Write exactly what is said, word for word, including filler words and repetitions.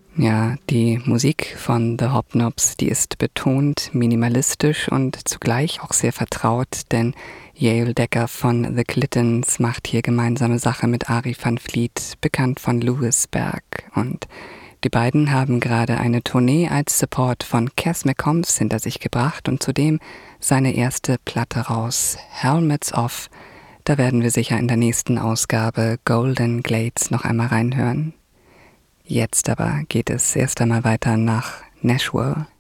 Ja, die Musik von The Hopknops, die ist betont minimalistisch und zugleich auch sehr vertraut, denn Yael Decker von The Clintons macht hier gemeinsame Sache mit Ari van Vliet, bekannt von Louisberg. Und die beiden haben gerade eine Tournee als Support von Cass McCombs hinter sich gebracht und zudem seine erste Platte raus, Helmets Off. Da werden wir sicher in der nächsten Ausgabe Golden Glades noch einmal reinhören. Jetzt aber geht es erst einmal weiter nach Nashville.